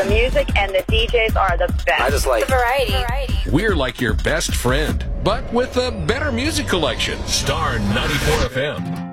The music and the DJs are the best. I just like the variety. We're like your best friend, but with a better music collection. Star 94 FM.